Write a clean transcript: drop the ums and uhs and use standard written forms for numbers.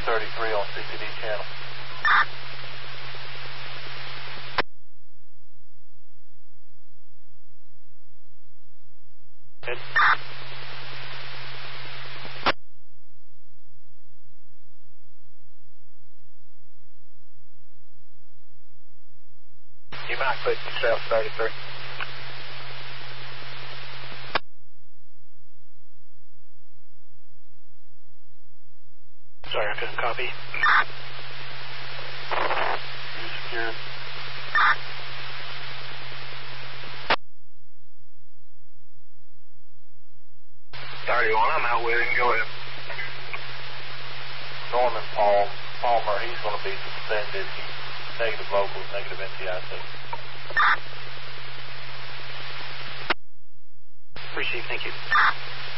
233 on CCD channel. Good. You might put yourself 33. Sorry, I couldn't copy. You secured. 31, I'm out with him. Go ahead. Norman Palmer, he's going to be suspended. He's negative vocals, negative NTIC. Receive, thank you.